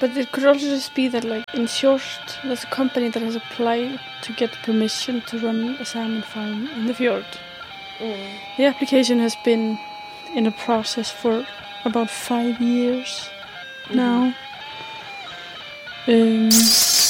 But it could also just be that, like, in Sjorst, there's a company that has applied to get permission to run a salmon farm in the fjord. The application has been in a process for about 5 years now.